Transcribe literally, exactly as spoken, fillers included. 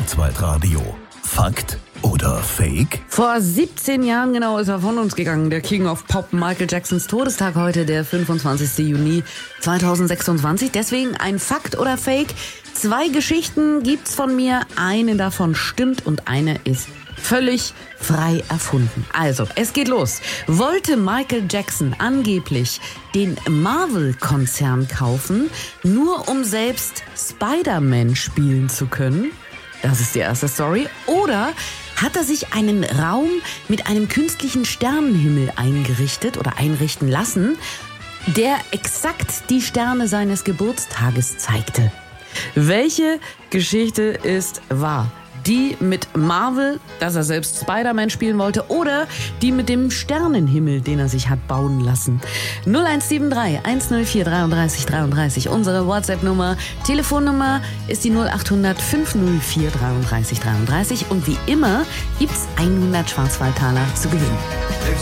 Schwarzwaldradio. Fakt oder Fake? Vor siebzehn Jahren genau ist er von uns gegangen. Der King of Pop, Michael Jacksons Todestag heute, der fünfundzwanzigsten Juni zweitausendsechsundzwanzig. Deswegen ein Fakt oder Fake. Zwei Geschichten gibt's von mir. Eine davon stimmt und eine ist völlig frei erfunden. Also, es geht los. Wollte Michael Jackson angeblich den Marvel-Konzern kaufen, nur um selbst Spider-Man spielen zu können? Das ist die erste Story. Oder hat er sich einen Raum mit einem künstlichen Sternenhimmel eingerichtet oder einrichten lassen, der exakt die Sterne seines Geburtstages zeigte? Welche Geschichte ist wahr? Die mit Marvel, dass er selbst Spider-Man spielen wollte, oder die mit dem Sternenhimmel, den er sich hat bauen lassen? null eins sieben drei eins null vier dreiunddreißig dreiunddreißig, unsere WhatsApp-Nummer. Telefonnummer ist die null achthundert fünf null vier dreiunddreißig dreiunddreißig. Und wie immer gibt's hundert Schwarzwaldtaler zu gewinnen.